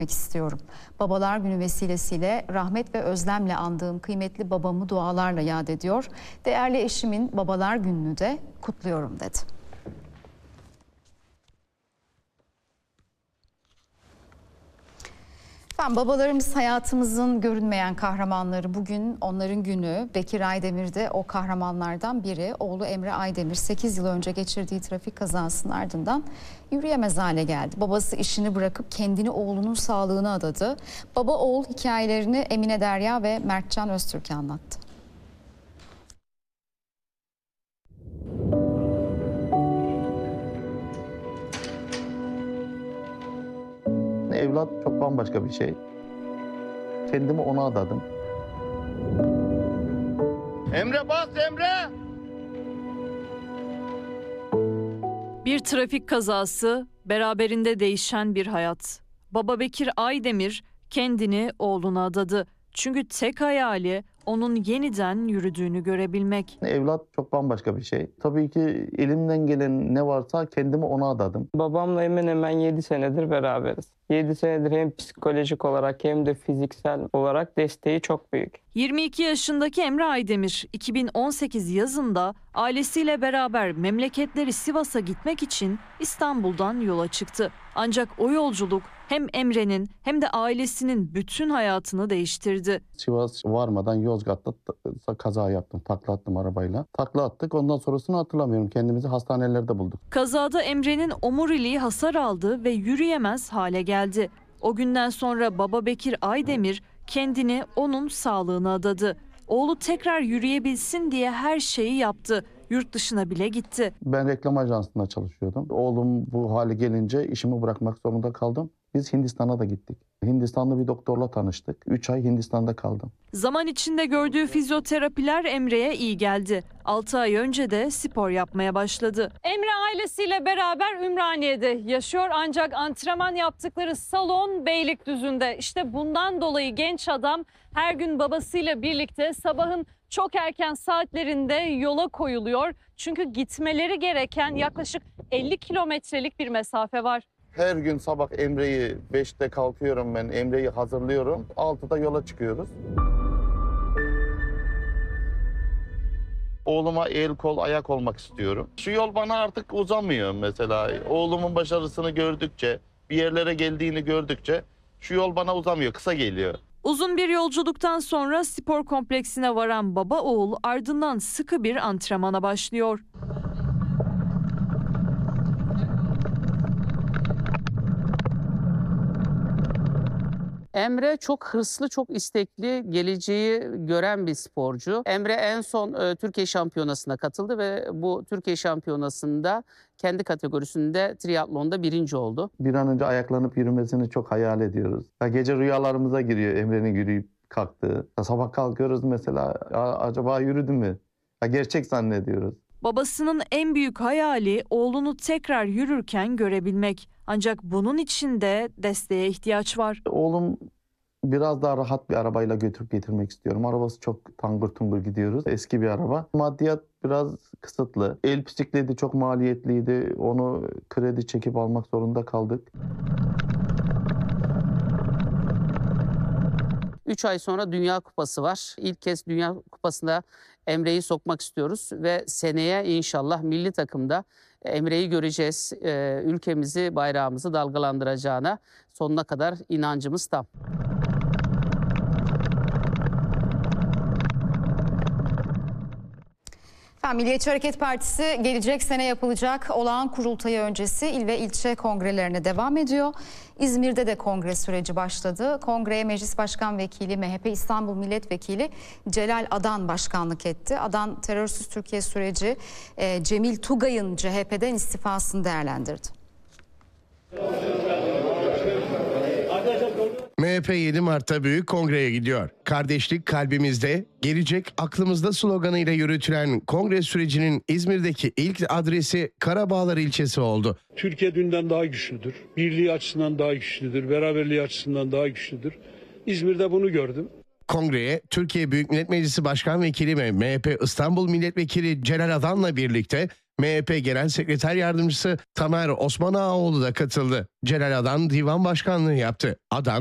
istiyorum. Babalar Günü vesilesiyle rahmet ve özlemle andığım kıymetli babamı dualarla yad ediyor. Değerli eşimin Babalar Günü'nü de kutluyorum dedi. Babalarımız hayatımızın görünmeyen kahramanları. Bugün onların günü. Bekir Aydemir de o kahramanlardan biri. Oğlu Emre Aydemir 8 yıl önce geçirdiği trafik kazasının ardından yürüyemez hale geldi. Babası işini bırakıp kendini oğlunun sağlığına adadı. Baba oğul hikayelerini Emine Derya ve Mertcan Öztürk anlattı. Evlat çok bambaşka bir şey. Kendimi ona adadım. Emre bas Emre! Bir trafik kazası, beraberinde değişen bir hayat. Baba Bekir Aydemir kendini oğluna adadı. Çünkü tek hayali onun yeniden yürüdüğünü görebilmek. Evlat çok bambaşka bir şey. Tabii ki elimden gelen ne varsa kendimi ona adadım. Babamla hemen hemen 7 senedir beraberiz. 7 senedir hem psikolojik olarak hem de fiziksel olarak desteği çok büyük. 22 yaşındaki Emre Aydemir 2018 yazında ailesiyle beraber memleketleri Sivas'a gitmek için İstanbul'dan yola çıktı. Ancak o yolculuk hem Emre'nin hem de ailesinin bütün hayatını değiştirdi. Sivas varmadan Yozgat'ta kaza yaptım. Takla attım arabayla. Takla attık. Ondan sonrasını hatırlamıyorum. Kendimizi hastanelerde bulduk. Kazada Emre'nin omuriliği hasar aldı ve yürüyemez hale geldi. O günden sonra baba Bekir Aydemir kendini onun sağlığına adadı. Oğlu tekrar yürüyebilsin diye her şeyi yaptı. Yurt dışına bile gitti. Ben reklam ajansında çalışıyordum. Oğlum bu hale gelince işimi bırakmak zorunda kaldım. Biz Hindistan'a da gittik. Hindistanlı bir doktorla tanıştık. 3 ay Hindistan'da kaldım. Zaman içinde gördüğü fizyoterapiler Emre'ye iyi geldi. 6 ay önce de spor yapmaya başladı. Emre ailesiyle beraber Ümraniye'de yaşıyor ancak antrenman yaptıkları salon Beylikdüzü'nde. İşte bundan dolayı genç adam her gün babasıyla birlikte sabahın çok erken saatlerinde yola koyuluyor. Çünkü gitmeleri gereken yaklaşık 50 kilometrelik bir mesafe var. Her gün sabah Emre'yi 5'te kalkıyorum ben. Emre'yi hazırlıyorum. 6'da yola çıkıyoruz. Oğluma el kol ayak olmak istiyorum. Şu yol bana artık uzamıyor mesela. Oğlumun başarısını gördükçe, bir yerlere geldiğini gördükçe şu yol bana uzamıyor, kısa geliyor. Uzun bir yolculuktan sonra spor kompleksine varan baba oğul ardından sıkı bir antrenmana başlıyor. Emre çok hırslı, çok istekli, geleceği gören bir sporcu. Emre en son Türkiye Şampiyonası'na katıldı ve bu Türkiye Şampiyonası'nda kendi kategorisinde triatlonda 1. oldu. Bir an önce ayaklanıp yürümesini çok hayal ediyoruz. Ya gece rüyalarımıza giriyor Emre'nin yürüyüp kalktığı. Ya sabah kalkıyoruz mesela, acaba yürüdü mü? Ya gerçek zannediyoruz. Babasının en büyük hayali oğlunu tekrar yürürken görebilmek. Ancak bunun için de desteğe ihtiyaç var. Oğlum biraz daha rahat bir arabayla götürüp getirmek istiyorum. Arabası çok tangır tungur gidiyoruz. Eski bir araba. Maddiyat biraz kısıtlı. El bisikleti çok maliyetliydi. Onu kredi çekip almak zorunda kaldık. 3 ay sonra Dünya Kupası var. İlk kez Dünya Kupası'na Emre'yi sokmak istiyoruz ve seneye inşallah milli takımda Emre'yi göreceğiz. Ülkemizi, bayrağımızı dalgalandıracağına sonuna kadar inancımız tam. Milliyetçi Hareket Partisi gelecek sene yapılacak olağan kurultayı öncesi il ve ilçe kongrelerine devam ediyor. İzmir'de de kongre süreci başladı. Kongreye Meclis Başkan Vekili, MHP İstanbul Milletvekili Celal Adan başkanlık etti. Adan terörsüz Türkiye süreci Cemil Tugay'ın CHP'den istifasını değerlendirdi. MHP 7 Mart'ta Büyük Kongre'ye gidiyor. Kardeşlik kalbimizde, gelecek aklımızda sloganıyla yürütülen kongre sürecinin İzmir'deki ilk adresi Karabağlar ilçesi oldu. Türkiye dünden daha güçlüdür. Birliği açısından daha güçlüdür. Beraberliği açısından daha güçlüdür. İzmir'de bunu gördüm. Kongreye Türkiye Büyük Millet Meclisi Başkan Vekili ve MHP İstanbul Milletvekili Celal Adan'la birlikte MHP Genel Sekreter Yardımcısı Tamer Osman Ağaoğlu da katıldı. Celal Adan divan başkanlığı yaptı. Adan